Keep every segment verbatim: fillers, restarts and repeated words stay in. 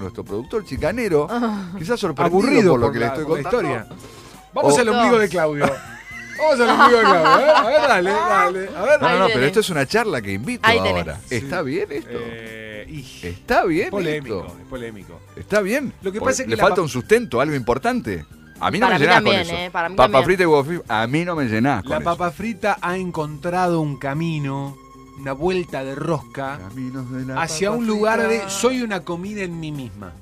nuestro productor chicanero, Ah. quizás sorprendido Aburrido por lo por que la- le estoy por la contando. historia. Vamos O- al ombligo de Claudio. Vamos al ombligo de Claudio. A ver, a ver, dale, dale. A ver. No, no, Ahí no, tenés. pero esto es una charla que invito Ahí ahora. tenés. ¿Está bien esto? Eh, y- ¿Está bien polémico, esto? es polémico. ¿Está bien? Lo que Porque pasa es que le la falta pa- un sustento, algo importante. A mí no Para me mí llenás también, con eso. eh, para mí Papa también. frita y huevo frito, a mí no me llenás con La eso. papa frita ha encontrado un camino, una vuelta de rosca Caminos de la hacia papa un lugar frita. de soy una comida en mí misma.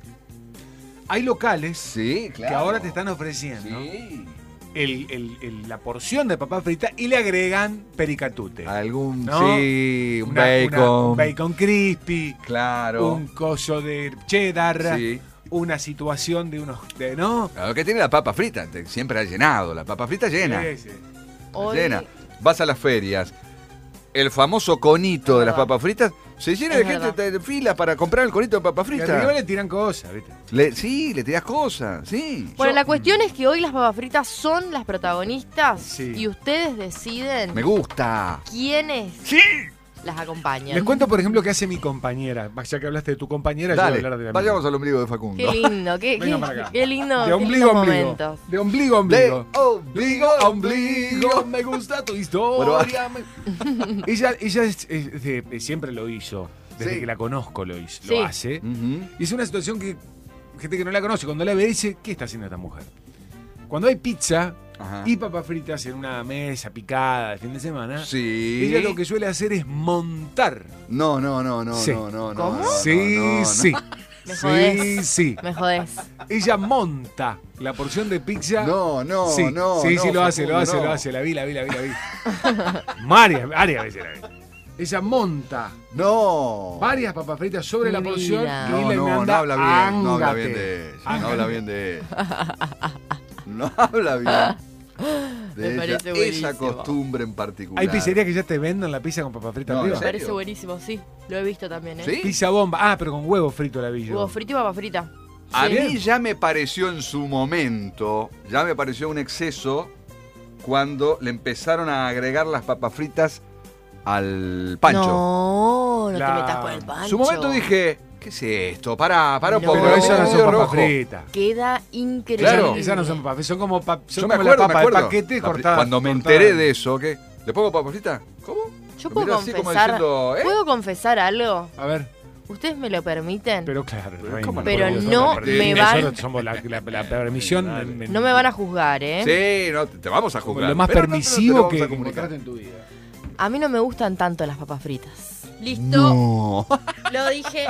Hay locales Sí, claro. que ahora te están ofreciendo Sí. el- el- el- la porción de papa frita y le agregan pericatute. Algún, ¿No? sí, un Una- bacon. una- un bacon crispy, Claro. un coso de cheddar, Sí. una situación de unos... De, ¿no? Lo que tiene la papa frita, te- siempre ha llenado. La papa frita llena. Sí, sí. Hoy- Llena. Vas a las ferias. El famoso conito de las verdad. papas fritas se llena Es de gente verdad. de fila para comprar el conito de papa Y arriba frita. le tiran cosas, ¿viste? Le- sí, le tirás cosas, sí. Bueno, Yo- la cuestión es que hoy las papas fritas son las protagonistas Sí. y ustedes deciden Me gusta. quiénes Sí. las acompañan. Les cuento, por ejemplo, qué hace mi compañera. Ya que hablaste de tu compañera, yo voy a Dale, hablar de la vayamos mía. al ombligo de Facundo. Qué lindo, qué, Venga qué- para acá. qué lindo, De qué ombligo lindos a ombligo. momentos. De ombligo a De ombligo. ombligo a ombligo. Me gusta tu historia. me- ella ella es- es de- siempre lo hizo. Desde Sí. que la conozco lo hizo. Sí. Lo hace. Ujú. Y es una situación que gente que no la conoce, cuando la ve dice, ¿qué está haciendo esta mujer? Cuando hay pizza Ajá. y papas fritas en una mesa picada de fin de semana, Sí. ella lo que suele hacer es montar. No, no, no, no, Sí. no, no, no. ¿Cómo? no, no, Sí, no, no. sí. Me Sí, jodés. sí. Me jodés. Ella monta la porción de pizza. No, no, sí, no. Sí, no, sí, lo hace, lo Facundo, hace, no. lo hace. La vi, la vi, la vi, la vi. varias, varias veces la vi. Ella monta No. varias papas fritas sobre Mi la porción vida. y No, le no, no manda habla bien, no habla ángate. bien de ella, no Ángate. habla bien de ella. No habla bien de Me ella, parece esa buenísimo. costumbre en particular. Hay pizzerías que ya te venden la pizza con papas fritas No, arriba. ¿en Me parece serio? buenísimo, sí. Lo he visto también, ¿eh? ¿Sí? Pizza bomba. Ah, pero con huevo frito la vi yo. Huevo frito y papa frita. A Sí. mí ya me pareció en su momento, ya me pareció un exceso cuando le empezaron a agregar las papas fritas al pancho. No, no La- te metas con el pancho. En su momento dije, ¿qué es esto? Pará, pará un No. poco. Pero ¿eh? esas no Medio son papas rojo. fritas. Queda increíble. Claro. Esas no son papas, son como, pa- son Yo me como acuerdo, la me papa acuerdo. de paquete La pri- cortada. Cuando me cortada. enteré de eso, ¿qué? ¿Le pongo papas fritas? ¿Cómo? Yo Me puedo miró así como confesar. diciendo, ¿eh? ¿Puedo confesar algo? A ver, ¿Ustedes me lo permiten? pero claro. Pero reina, ¿cómo Pero nosotros no somos- me nosotros van- somos la, la, la permisión. en- en- No me van a juzgar, ¿eh? Sí, no, te te vamos a como juzgar. lo más pero no, no, no te permisivo lo vamos que a comunicar. encontraste en tu vida. A mí no me gustan tanto las papas fritas. ¿Listo? No. Lo dije.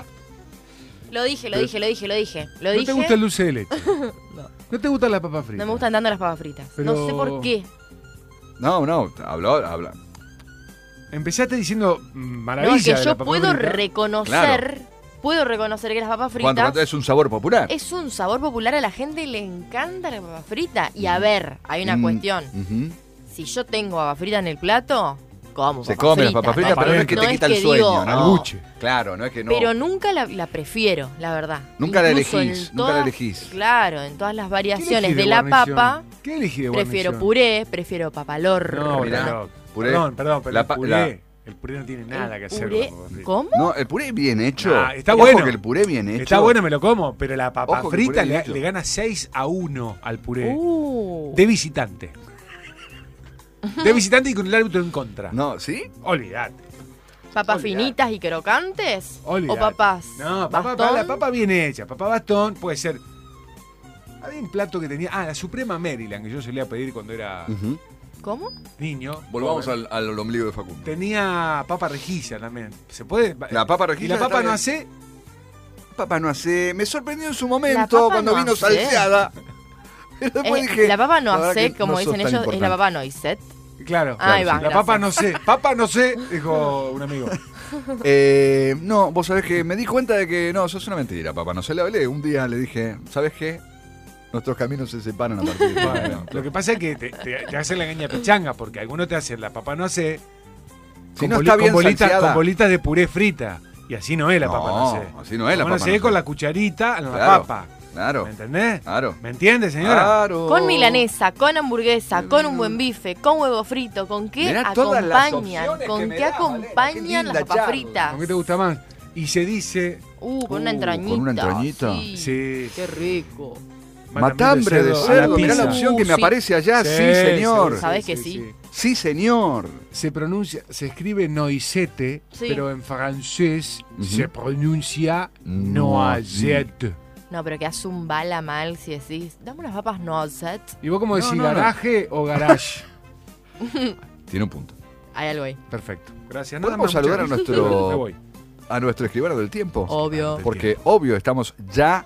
Lo dije, lo dije, lo dije, lo dije. Lo ¿No dije. te gusta el dulce de leche? No. ¿No te gustan las papas fritas? No me gustan tanto las papas fritas. Pero- No sé por qué. No, no, habló, habla. Empezaste diciendo mm, maravilla. No, es que de la yo papa puedo frita. reconocer. Puedo reconocer que las papas Cuando fritas cuando es un sabor popular. es un sabor popular. A la gente le encanta la papa frita. Y a ver, hay una Mm, cuestión. ujú. Si yo tengo papa frita en el plato, como Se papa come las frita, papas fritas, ¿no? pero no es que No te es quita el que sueño, digo, ¿no? Al buche. Claro, no es que no. Pero nunca la, la prefiero, la verdad. Nunca la Incluso elegís, en nunca la todas- elegís. Claro, en todas las ¿Qué variaciones elegí de la guarnición? papa, ¿Qué elegí de prefiero guarnición? puré, prefiero papalorro. No, Mirá, pero, puré. Perdón, perdón, pero La el pa- puré, la- el puré no tiene nada que hacer Puré- con la papa frita. ¿Cómo? No, el puré bien hecho. Ah, está Ojo bueno. que el puré bien hecho. Está bueno, me lo como, pero la papa Ojo que el frita puré le, bien hecho. le gana seis a uno al puré. Uh. De visitante. De visitante y con el árbitro en contra. No, ¿sí? Olvidate. ¿Papas Olvidate. finitas y crocantes? Olvidate. ¿O papas? No, papa, bastón? la papa bien hecha. Papa bastón puede ser. Había un plato que tenía. Ah, la Suprema Maryland, que yo solía pedir cuando era Ujú. ¿Cómo? niño. Volvamos joven. al, al ombligo de Facundo. Tenía papa rejilla también. ¿Se puede? La papa ¿Y rejilla la papa está no bien. hace? Papa no hace. Me sorprendió en su La momento papa cuando no vino hace. salseada. Pero después Eh, dije. la papa no la verdad hace, que como no sos dicen tan ellos, es la importante. papa noiset. Claro. Ahí va, La gracias. papa no sé. Papa no sé, dijo un amigo. Eh, no, vos sabés que me di cuenta de que no, eso es una mentira, papá. No se le hablé. Un día le dije, ¿sabes qué? Nuestros caminos se separan a partir de este Bueno, momento. lo que pasa es que te, te, te hacen la gaña pichanga, porque algunos te hacen la papa no sé. Si con, no boli- está bien con bolitas, salseada. con bolitas de puré frita. Y así no es la papa no, No, sé. así no es la papa papa no sé. no con sé. la cucharita en la Claro. papa. Claro, ¿Me entendés? claro. ¿Me entiende, señora? Claro. Con milanesa, con hamburguesa, con un buen bife, con huevo frito. ¿Con qué Mirá todas las acompañan? opciones que ¿Con me qué das, Valeria, qué acompañan linda las papas charla. fritas? ¿Con qué te gusta más? Y se dice, Uh, con una Uh, entrañita. con una entrañita. Sí. Sí. Qué rico. Matambre de a la cerdo, mirá pizza. la opción que me Uh, sí. aparece allá. Sí, Sí, señor. sí, ¿Sabés que sí? Sí, señor. Se pronuncia, se escribe noisette, Sí. pero en francés Ujú. se pronuncia Noisette. noisette. No, pero que hace un bala mal si decís, dame unas papas noisette. ¿Y vos cómo No, decís, no, no. garaje o garage? Tiene un punto. Hay algo ahí. Perfecto. Gracias. ¿Podemos más, saludar a muchas gracias. nuestro- Me voy. A nuestro escribano del tiempo. Obvio. Porque obvio estamos ya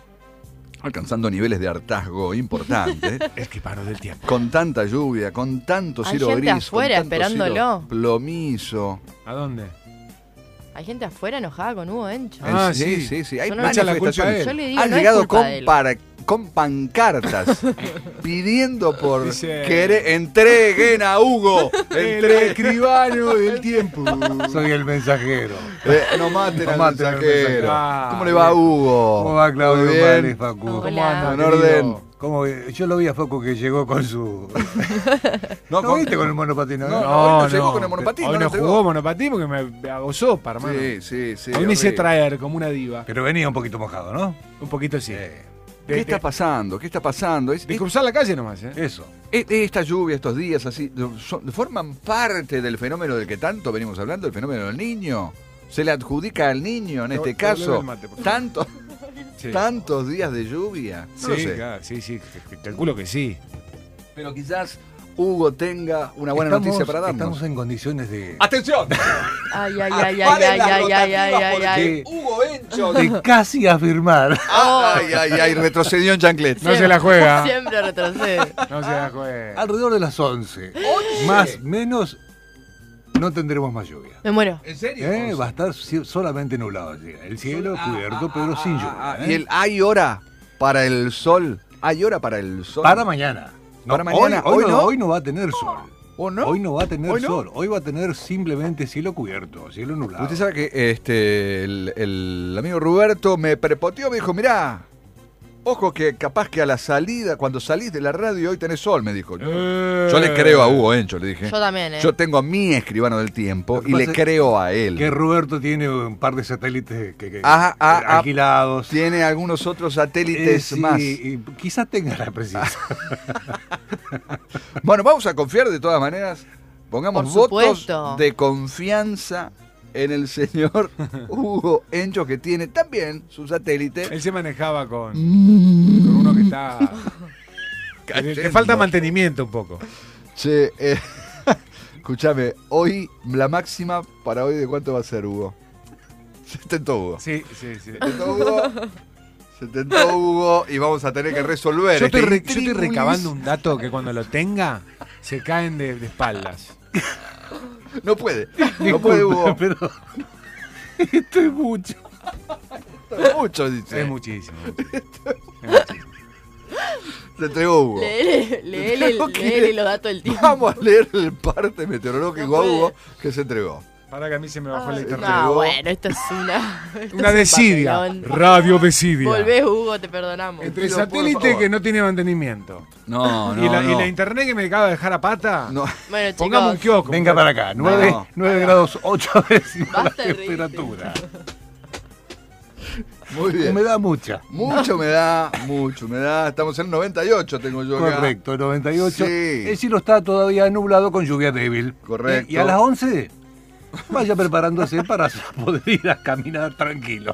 alcanzando niveles de hartazgo importantes. Escribano del tiempo. Con tanta lluvia, con tanto Hay cielo gente gris, afuera con tanto esperándolo. cielo plomizo. ¿A dónde? Hay gente afuera enojada con Hugo Encho. Ah, En- sí, sí. sí, sí. Hay Yo no le echo la culpa a manifestaciones. él. Yo le digo, Han no es llegado culpa con, de él. para- con pancartas pidiendo por Dice- que entreguen a Hugo. El Entreguen. escribano del tiempo. Soy el mensajero. Eh, no maten No al maten al mensajero. mensajero. ¿Cómo le va a Hugo? ¿Cómo va Claudio ¿Todo bien? Vale, Facu? Hola. ¿Cómo anda, En querido? orden. ¿Cómo? Yo lo vi a Facu que llegó con su... No, ¿No con- viste con el monopatín? No, No, hoy no llegó con el monopatín, Hoy no no, lo entregó. jugó monopatín porque me, me hago sopa, hermano. Sí, sí, sí. Hoy me hice horrible. traer como una diva. Pero venía un poquito mojado, ¿no? Un poquito sí. Eh, De, ¿Qué está de- pasando? ¿Qué está pasando? Es- de es- cruzar la calle nomás, ¿eh? Eso. es- esta lluvia, estos días así, son- forman parte del fenómeno del que tanto venimos hablando, el fenómeno del niño. Se le adjudica al niño en Te- este te vuelve caso el mate, por favor. tanto, Sí. tantos días de lluvia. No Sí, lo sé. claro, sí, sí, c- c- calculo que sí. Pero quizás Hugo tenga una buena Estamos- noticia para darnos. Estamos en condiciones de, ¡Atención! Ay, ay, ay, ay, Paren ay, las ay, ay, ay, rotativas ay, porque ay. Hugo Encho. de casi afirmar. Ay, ay, ay, retrocedió en chanclet. No se la juega. Siempre retrocede. No se la juega. Alrededor de las once. Más, menos, no tendremos más lluvia. Me muero. ¿En serio? Eh, va a estar si- solamente nublado. El cielo Ah, cubierto, ah, pero ah, sin ah, lluvia. ah, ¿eh? ¿Y el, hay hora para el sol? ¿Hay hora para el sol? Para mañana. No, Para mañana, hoy, hoy ¿hoy no, no? hoy no va a tener sol. ¿O no? Hoy no va a tener ¿Hoy no? sol. Hoy va a tener simplemente cielo cubierto, cielo nublado. Usted sabe que este el, el amigo Roberto me prepoteó, me dijo, mirá, ojo que capaz que a la salida, cuando salís de la radio hoy tenés sol, me dijo. Eh. Yo le creo a Hugo Encho, le dije. Yo también, ¿eh? Yo tengo a mi escribano del tiempo Lo que y le pasa es creo a él. Que Roberto tiene un par de satélites que, que- Ajá, ah, que- ah. alquilados. Tiene algunos otros Eh, satélites sí, más. y quizás tenga la precisión. Bueno, vamos a confiar de todas maneras. Pongamos Por votos supuesto. de confianza en el señor Hugo Encho, que tiene también su satélite. Él se manejaba con, Mm. con uno que está. que le Cayendo. falta mantenimiento un poco. Che, eh, escúchame, hoy la máxima para hoy de cuánto va a ser, Hugo. Se tentó Hugo. Sí, sí, sí. Se tentó Hugo. Se tentó Hugo y vamos a tener que resolver. Yo estoy, este re- yo estoy intríngulis. recabando un dato que cuando lo tenga se caen de, de espaldas. No puede. No puede, Hugo. Pero esto es mucho. Mucho, dice. Es muchísimo. muchísimo. Es muchísimo. Se entregó Hugo. Leele, leele, Creo que- leele los datos del tiempo. Vamos a leer el parte meteorológico No a puede. Hugo que se entregó. Para que a mí se me bajó el Ay, internet. no, bueno, esto es una. esto Una es un desidia. papelón. Radio desidia. Volvé, Hugo, te perdonamos. Entre el Pido, por satélite favor. que no tiene mantenimiento No, y, la, y la internet que me acaba de dejar a pata. No. Bueno, Pongamos un chicos, kiosco. Venga para acá. nueve No. grados ocho décimas la Basta de reírte. temperatura. Muy bien. Humedad mucha. Mucha humedad, mucha humedad. Estamos en noventa y ocho, tengo yo acá. Correcto, noventa y ocho. Sí. El cielo está todavía nublado con lluvia débil. Correcto. Y a las once, vaya preparándose para poder ir a caminar tranquilo.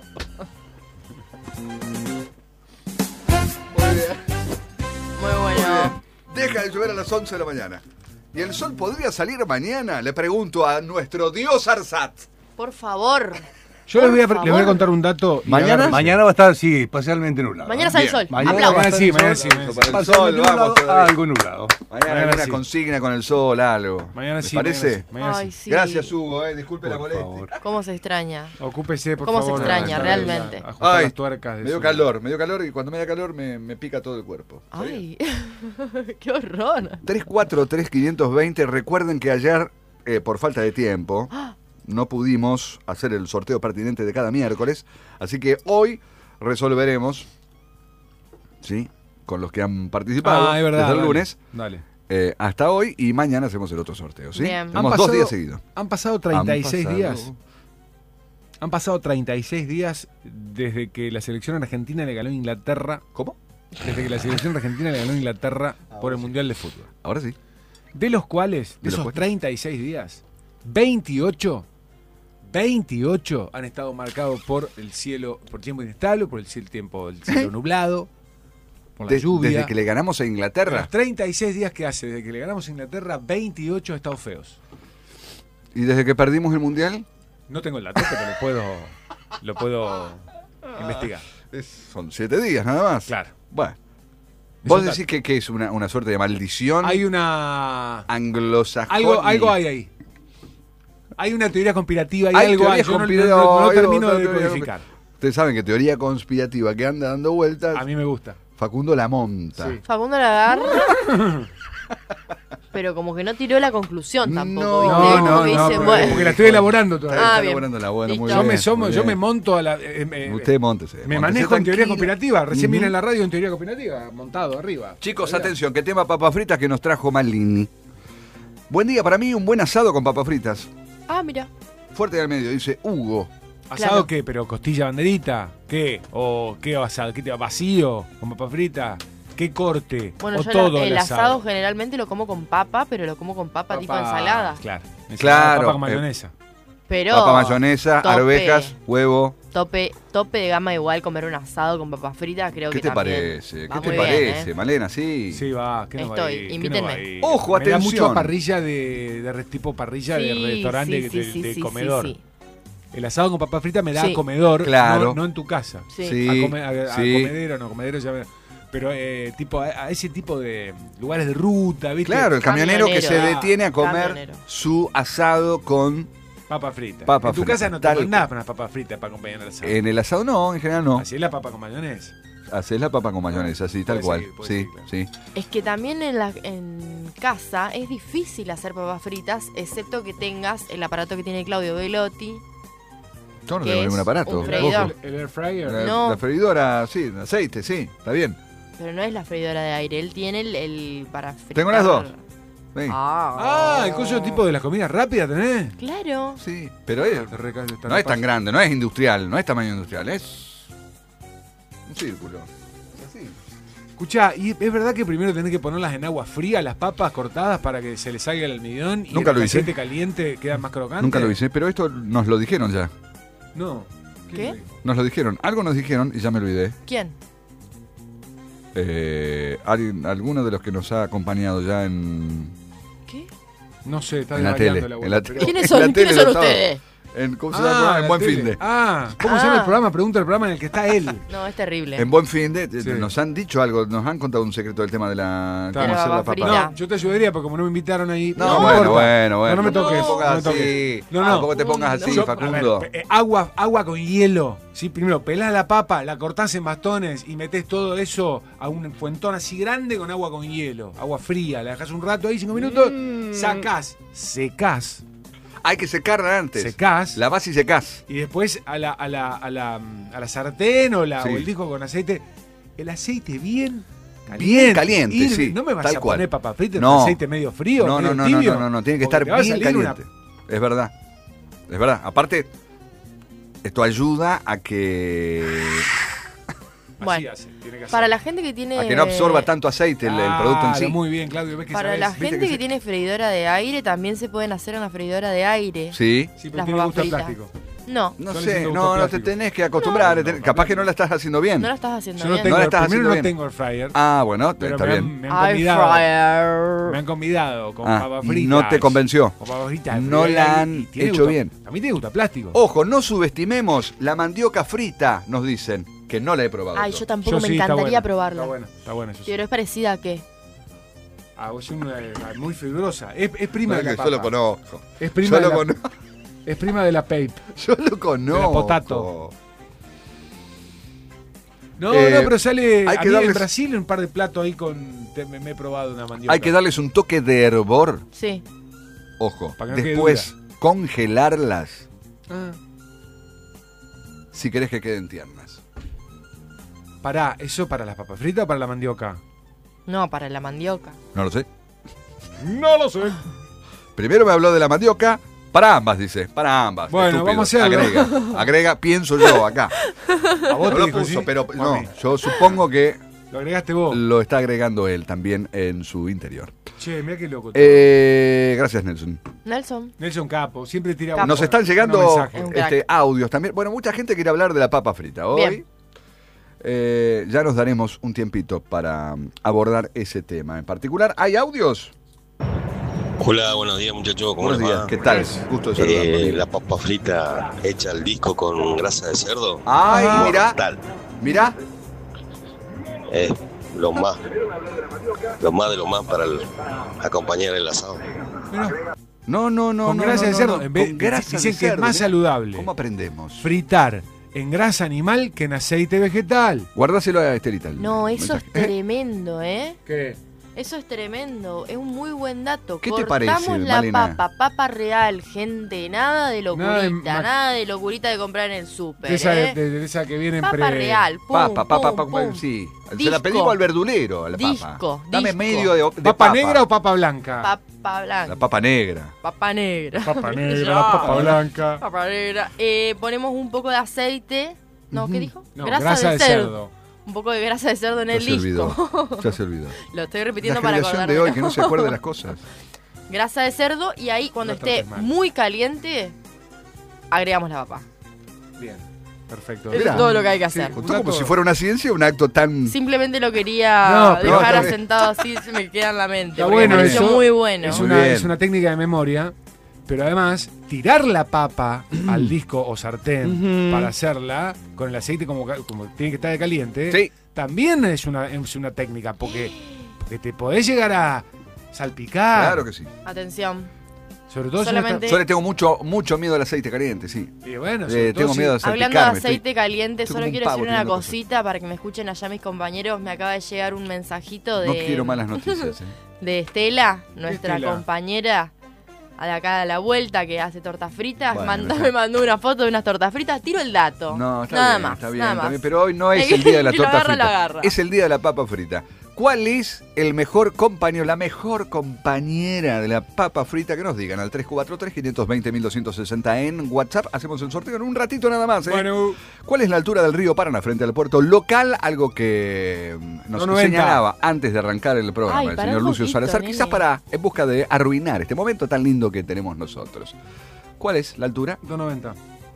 Muy bien. muy Muy bueno. bien. Deja de llover a las once de la mañana. ¿Y el sol podría salir mañana? Le pregunto a nuestro dios Arsat. Por favor. Yo les voy, a, Por les voy a favor. contar un dato. y ¿Mañana? agárrense. Mañana va a estar, sí, parcialmente nublado. Mañana sale el Bien. sol. Mañana Aplausos. va a estar sí, el mañana sol, sí, mañana sí. parcialmente Sol, vamos nublado, todavía. algo nublado. Mañana, Mañana alguna sí. consigna con el sol, algo. Mañana ¿Les sí. parece? Mañana sí, mañana Ay, sí. sí. Gracias, Hugo. Eh. Disculpe la Por molestia. favor. ¿Cómo se extraña? Ocúpese, por ¿Cómo se favor. extraña, a- a- realmente? a ajustar Ay, las tuercas de me dio su- calor, me dio calor y cuando me da calor me, me pica todo el cuerpo. ¿Sabía? Ay, qué horror. tres cuatro tres quinientos veinte. Recuerden que ayer, eh, por falta de tiempo, no pudimos hacer el sorteo pertinente de cada miércoles. Así que hoy resolveremos, ¿sí? Con los que han participado Ah, es verdad. desde el dale, lunes Dale. eh, hasta hoy y mañana hacemos el otro sorteo, ¿sí? Bien. Tenemos Han dos pasado- días seguidos. Han pasado treinta y seis Han pasado- días. Han Han pasado treinta y seis días desde que la selección argentina le ganó a Inglaterra. ¿Cómo? Desde que la selección argentina le ganó a Inglaterra por el Mundial de Fútbol. Ahora sí. De los cuales, de, ¿De los esos cuales? treinta y seis días, veintiocho, veintiocho han estado marcados por el cielo, por tiempo inestable, por el cielo, tiempo, el cielo nublado, por la De- lluvia. Desde que le ganamos a De Inglaterra. los treinta y seis días que hace, desde que le ganamos a Inglaterra, veintiocho han estado feos. ¿Y desde que perdimos el Mundial? No tengo el dato, pero lo puedo, lo puedo investigar. Es- son siete días nada más. Claro. Bueno. Es ¿Vos un decís que, que es una, una suerte de maldición Hay una... anglosajona? Algo, algo hay ahí. Hay una teoría conspirativa, hay, Hay algo hay. teorías Yo no, no- conspirativas, no- no hay termino otra de teoría codificar. Ustedes saben que teoría conspirativa que anda dando vueltas, A mí me gusta. Facundo la monta. Sí. Facundo la agarra. Pero como que no tiró la conclusión tampoco, No, ¿viste? No, Como no, que no, dice, porque, bueno. porque la estoy elaborando todavía. Ah, Está bien. elaborándola, bueno, muy Listo. yo, bien, me, somo- muy yo bien. me monto a la... eh, eh, Usted móntese. me móntese manejo en teoría tranquilo. conspirativa. Recién Ujú. vine en la radio en teoría conspirativa, montado arriba. Chicos, Todavía. atención, que tema papas fritas que nos trajo Malini. Buen día para mí, un buen asado con papas fritas. Ah, mira. Fuerte al medio, dice Hugo. ¿Asado Claro. qué? ¿Pero costilla banderita? ¿Qué? ¿O qué asado? ¿Qué te va? ¿Vacío? ¿Con papa frita? ¿Qué corte? Bueno, ¿O yo todo la- el el asado generalmente lo como con papa, pero lo como con papa, tipo Papa- ensalada. Claro. ensalada, Claro, Papa con eh, mayonesa. Pero Papa mayonesa, tope. arvejas, huevo. tope, tope de gama igual comer un asado con papas fritas, creo ¿Qué que te también parece? va ¿Qué te muy bien, parece, ¿eh? Malena? Sí. Sí, va. ¿Qué no va Estoy, ahí? ¿Qué invítenme. no va ahí? Ojo, Me da mucho atención. a parrilla de, de re- tipo parrilla de Sí, restaurante sí, de, sí, sí, de sí, comedor. sí, sí. El asado con papa frita me da Sí. a comedor, Claro. no, no en tu casa. Sí. Sí, a, come- a- a sí. comedero, no, comedero ya me- Pero eh, tipo a, a ese tipo de lugares de ruta, ¿viste? Claro, el camionero, que se Camionero. detiene a comer Camionero. su asado con... Papa frita. Papa en tu frita, casa no te tal mandás cual. unas papas fritas para acompañar el asado. En el asado no, en general no. Así es la papa con mayonesa. Haces la papa con mayonesa, sí, tal Puede cual. seguir, puede Sí, seguir, claro. sí. Es que también en, la, en casa es difícil hacer papas fritas, excepto que tengas el aparato que tiene Claudio Velotti. Yo no ¿Qué tengo ningún es? aparato. Un freidor. El, el air fryer. La, No. la freidora, sí, de aceite, sí, está bien. Pero no es la freidora de aire, él tiene el, el para fritar. Tengo las dos. Sí, Ah, Ah, el coso tipo de las comidas rápidas tenés. Claro. sí, pero es, Te reca- te no es tan repaso. grande, no es industrial, no es tamaño industrial, es un círculo. Así. Escuchá, ¿y es verdad que primero tenés que ponerlas en agua fría, las papas cortadas, para que se le salga el almidón y Nunca el lo hice. aceite caliente queda más crocante? Nunca lo hice, pero esto nos lo dijeron ya. No. ¿Qué? te digo? Nos lo dijeron, algo nos dijeron y ya me olvidé. ¿Quién? Eh, alguien- alguno de los que nos ha acompañado ya en, ¿Qué? No sé, está en la desvariando tele. la En abuela, la, pero- te- ¿Quiénes en son, la ¿quiénes tele son lo estaba- ustedes? En, ¿Cómo se llama? Ah, En la Buen tele. Fin de. Ah, ¿cómo Ah. se llama el programa? Pregunta el programa en el que está él. No, es terrible. En Buen Fin de, Sí. nos han dicho algo, nos han contado un secreto del tema de la De cómo la hacer la papa papa. frita. No, yo te ayudaría porque como no me invitaron ahí. No, me bueno, importa. bueno, bueno. No, no me toques. te pongas no me toques. así. No, no. Tampoco te pongas así, No. Yo- a Facundo. ver, eh, agua, agua con hielo. ¿Sí? Primero pelás la papa, la cortás en bastones y metés todo eso a un fuentón así grande con agua con hielo. Agua fría, la dejás un rato ahí, cinco minutos, Mm. sacás, secás, Hay que secarla antes. secás. Lavás y secás. Y después a la, a la, a la, a la sartén o, la, Sí. o el disco con aceite. El aceite bien caliente. Bien caliente, Hirve. sí, No me vas tal a cual. poner papa frita en No. un aceite medio frío, No, no, medio no, no, tibio, no, no, no, tiene que porque estar te va a bien salir una- caliente. Es verdad. Es verdad. Aparte, esto ayuda a que Así Bueno, hace, tiene que hacer. Para la gente que tiene... a que no absorba tanto aceite el, el producto en Claro, sí. muy bien, Claudio. ¿Ves que Para sabés? la ¿Viste gente que, sí? tiene freidora de aire, también se pueden hacer en la freidora de aire. Sí. Sí, pero las tiene papas gusto a fritas. plástico. No, No Yo le sé, siento gusto no, no te plástico. tenés que acostumbrar. No, te- no, capaz no. que no la estás haciendo bien. no lo estás haciendo Yo no bien. tengo, No la estás primero haciendo no bien. tengo air fryer. Ah, bueno, pero está me, bien. Han, me han Air convidado. fryer. Me han convidado con Ah, papas y fritas. no te convenció. Con papas fritas. No fritas, la y han tiene hecho gusto- bien. A mí tiene gusto a plástico. Ojo, no subestimemos la mandioca frita, nos dicen, que no la he probado. Ay, yo. yo tampoco me sí, está encantaría bueno, probarla. Está bueno, está bueno eso sí. Pero es parecida a qué. Ah, vos sos una, muy fibrosa. Es, es prima No, de la que papa. yo lo conozco. Es prima Yo de lo, la, conozco. es prima de la pape. Yo lo conozco. potato. No, Eh, no, pero sale. hay a que mí en darles- Brasil un par de platos ahí con. te- me, me he probado una mandioca. Hay que darles un toque de hervor. Sí. Ojo. Para que no quede Después, congelarlas Ah, si querés que queden tiernas. pará, ¿eso para las papas fritas o para la mandioca? No, para la mandioca. No lo sé. No lo sé. Primero me habló de la mandioca, Para ambas, dice, para ambas. Bueno, estúpido. vamos a hacerlo. Agrega, agrega, pienso yo acá. A vos No te lo dijo, puso, ¿sí? pero A no, mí. yo supongo que Lo agregaste vos. lo está agregando él también en su interior. Che, mira qué loco. Eh, gracias, Nelson. Nelson. Nelson Capo, siempre tira Capo. unos- Nos están unos llegando mensajes. Es un crack. este, audios también. Bueno, mucha gente quiere hablar de la papa frita. Hoy Bien. eh, ya nos daremos un tiempito para um, abordar ese tema en particular. ¿Hay audios? Hola, buenos días muchachos, ¿cómo Buenos les días, va? ¿qué tal? Gusto de saludarlos. Eh, la papa frita hecha al disco con grasa de cerdo. Ay, mira, Mortal. mira. Es lo más, lo más de lo más para el- acompañar el asado. Mirá, No, no, no. con no, grasa no, de no, cerdo. no, En vez, con grasa dicen de que es cerdo, más mirá. saludable ¿Cómo aprendemos? fritar en grasa animal que en aceite vegetal. Guardáselo a Estelita. el No, eso es mensaje. ¿Eh? tremendo, ¿eh? ¿Qué? Eso es tremendo, es un muy buen dato. ¿Qué te Cortamos parece, la Malena? papa, papa real, gente, nada de locurita, Nada nada de de, ma- locurita de comprar en el súper, De esa, ¿eh? de, de esa que viene en Papa pre... real, pum, Papa, papa, pum, papa, pum. sí. Se Disco. la pedimos al verdulero, a la papa. Disco, Dame disco. medio de, de ¿Papa, negra o papa blanca? Papa blanca. La papa negra. Papa negra. Papa Ya. negra, la papa blanca. Papa negra. Eh, ponemos un poco de aceite. No, ¿qué dijo? No, grasa, de cerdo. Un poco de grasa de cerdo en Ya el se olvidó. disco. Ya se olvidó. Lo estoy La repitiendo para generación acordarme. de hoy que no se acuerda de las cosas. Grasa de cerdo y ahí cuando No esté trates mal. muy caliente, agregamos la papa. Bien, perfecto. Eso Mirá. es todo lo que hay que Sí, hacer. un Contó como dato- si fuera una ciencia, un acto tan... Simplemente lo quería No, pero dejar está bien. asentado así, se me queda en la mente. Está porque bueno me pareció eso. muy bueno. Es Muy una, bien. es una técnica de memoria, pero además tirar la papa al disco o sartén Ujú. para hacerla con el aceite como, ca- como tiene que estar de caliente, Sí. también es una, es una técnica, porque, porque te podés llegar a salpicar. Claro que sí. Atención. Sobre todo si Solamente- no Yo le tengo mucho, mucho miedo al aceite caliente, sí. está- y bueno, Eh, sobre todo tengo si- miedo de Hablando de salpicarme. aceite estoy- caliente, estoy solo como un quiero pavo decir una tirando cosas. cosita para que me escuchen allá mis compañeros. Me acaba de llegar un mensajito de, No quiero malas noticias. ¿eh? de Estela, nuestra Estela? compañera a la acá a la vuelta que hace tortas fritas. Bueno, Manda- ya. me mandó una foto de unas tortas fritas. Tiro el dato. No, está nada bien, más. está bien, nada está más. bien, pero hoy no es El el día de la que lo torta agarra, lo frita. agarra. Es el día de la papa frita. ¿Cuál es el mejor compañero, la mejor compañera de la papa frita? Que nos digan al tres cuatro tres, cinco dos cero, uno dos seis cero en WhatsApp. Hacemos el sorteo en un ratito nada más. ¿eh? Bueno, ¿Cuál es la altura del río Paraná frente al puerto local? Algo que mm, nos dos noventa. señalaba antes de arrancar el programa Ay, el pará señor un Lucio poquito, Salazar, nene. quizás para en busca de arruinar este momento tan lindo que tenemos nosotros. ¿Cuál es la altura? dos noventa.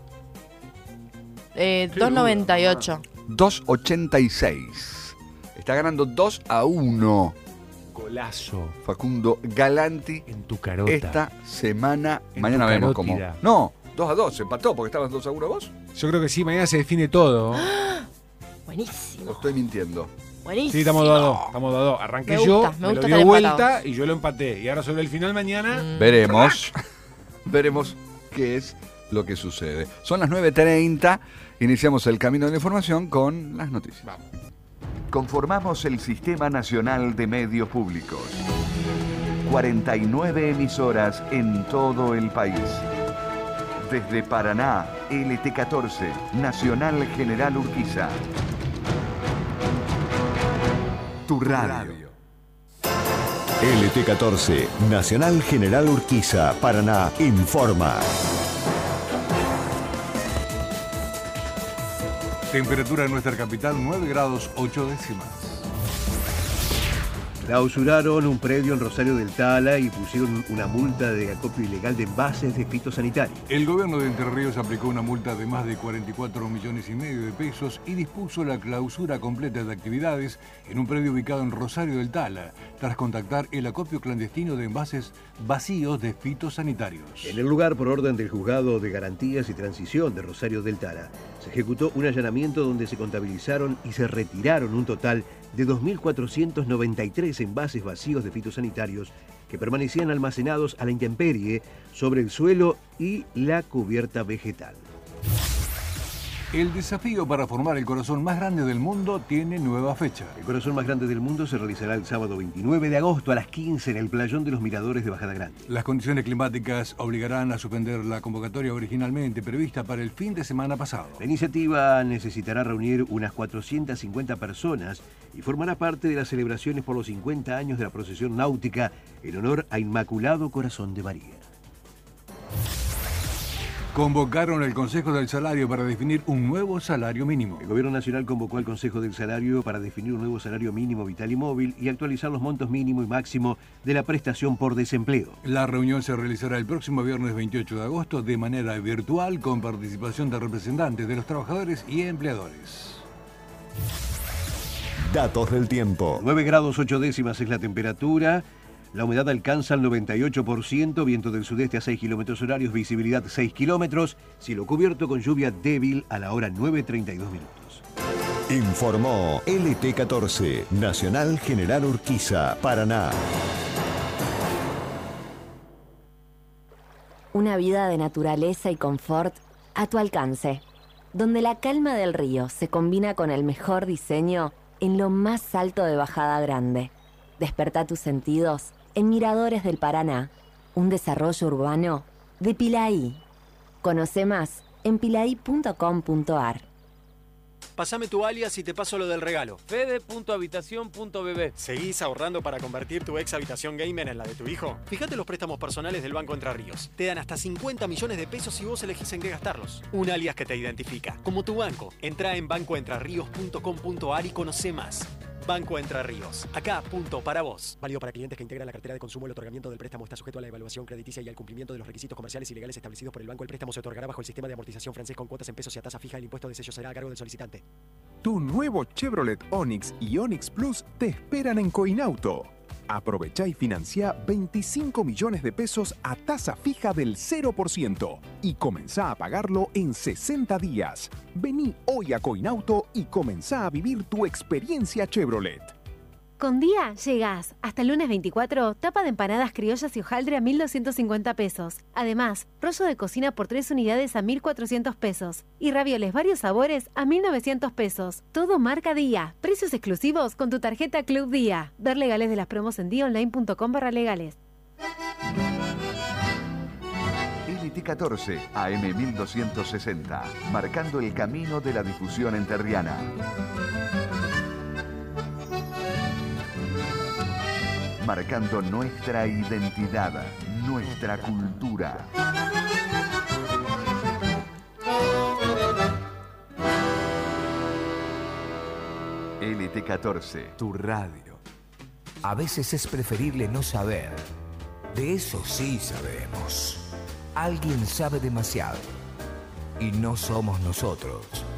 Eh, dos noventa y ocho. dos ochenta y seis. Está ganando dos a uno Golazo Facundo Galanti en tu carota. esta semana. En Mañana tu vemos cómo. carótida. No, dos a dos, se empató porque estabas dos a uno vos. Yo creo que sí, mañana se define todo. ¿O Buenísimo. estoy mintiendo? Buenísimo. Sí, estamos dos a dos. Estamos dos a dos. Arranqué Me yo, gusta, me me, gusta lo dio estar vuelta empatados. y yo lo empaté. Y ahora sobre el final mañana. Mm. Veremos. Veremos qué es lo que sucede. Son las nueve treinta. Iniciamos el camino de la información con las noticias. Vamos. Conformamos el Sistema Nacional de Medios Públicos. cuarenta y nueve emisoras en todo el país. Desde Paraná, L T catorce, Nacional General Urquiza. Tu radio. L T catorce, Nacional General Urquiza, Paraná, informa. Temperatura en nuestra capital nueve grados ocho décimas. Clausuraron un predio en Rosario del Tala y pusieron una multa de acopio ilegal de envases de fitosanitarios. El gobierno de Entre Ríos aplicó una multa de más de cuarenta y cuatro millones y medio de pesos y dispuso la clausura completa de actividades en un predio ubicado en Rosario del Tala, tras contactar el acopio clandestino de envases vacíos de fitosanitarios. En el lugar, por orden del Juzgado de Garantías y Transición de Rosario del Tala, se ejecutó un allanamiento donde se contabilizaron y se retiraron un total de dos mil cuatrocientos noventa y tres envases vacíos de fitosanitarios que permanecían almacenados a la intemperie sobre el suelo y la cubierta vegetal. El desafío para formar el corazón más grande del mundo tiene nueva fecha. El corazón más grande del mundo se realizará el sábado veintinueve de agosto a las quince en el playón de los Miradores de Bajada Grande. Las condiciones climáticas obligarán a suspender la convocatoria originalmente prevista para el fin de semana pasado. La iniciativa necesitará reunir unas cuatrocientas cincuenta personas y formará parte de las celebraciones por los cincuenta años de la procesión náutica en honor a Inmaculado Corazón de María. Convocaron el Consejo del Salario para definir un nuevo salario mínimo. El Gobierno Nacional convocó al Consejo del Salario para definir un nuevo salario mínimo vital y móvil y actualizar los montos mínimo y máximo de la prestación por desempleo. La reunión se realizará el próximo viernes veintiocho de agosto de manera virtual con participación de representantes de los trabajadores y empleadores. Datos del tiempo. nueve grados ocho décimas es la temperatura. La humedad alcanza el noventa y ocho por ciento, viento del sudeste a seis kilómetros horarios, visibilidad seis kilómetros, cielo cubierto con lluvia débil a la hora nueve treinta y dos minutos. Informó L T catorce, Nacional General Urquiza, Paraná. Una vida de naturaleza y confort a tu alcance, donde la calma del río se combina con el mejor diseño en lo más alto de Bajada Grande. Despertá tus sentidos en Miradores del Paraná, un desarrollo urbano de Pilaí. Conoce más en pilaí punto com punto ar. Pásame tu alias y te paso lo del regalo. fede punto habitación punto b b. ¿Seguís ahorrando para convertir tu ex habitación gamer en la de tu hijo? Fíjate los préstamos personales del Banco Entre Ríos. Te dan hasta cincuenta millones de pesos si vos elegís en qué gastarlos. Un alias que te identifica, como tu banco. Entrá en banco entre ríos punto com punto ar y conocé más. Banco Entre Ríos. Acá, punto para vos. Válido para clientes que integran la cartera de consumo. El otorgamiento del préstamo está sujeto a la evaluación crediticia y al cumplimiento de los requisitos comerciales y legales establecidos por el banco. El préstamo se otorgará bajo el sistema de amortización francés con cuotas en pesos y a tasa fija. El impuesto de sello será a cargo del solicitante. Tu nuevo Chevrolet Onix y Onix Plus te esperan en Coinauto. Aprovecha y financia veinticinco millones de pesos a tasa fija del cero por ciento y comenzá a pagarlo en sesenta días. Vení hoy a Coinauto y comenzá a vivir tu experiencia Chevrolet. Con Día llegás. Hasta el lunes veinticuatro, tapa de empanadas criollas y hojaldre a mil doscientos cincuenta pesos. Además, rollo de cocina por tres unidades a mil cuatrocientos pesos. Y ravioles varios sabores a mil novecientos pesos. Todo marca Día. Precios exclusivos con tu tarjeta Club Día. Ver legales de las promos en día online punto com barra legales. L T catorce, A M mil doscientos sesenta. Marcando el camino de la difusión enterriana. Marcando nuestra identidad, nuestra cultura. L T catorce, tu radio. A veces es preferible no saber. De eso sí sabemos. Alguien sabe demasiado. Y no somos nosotros.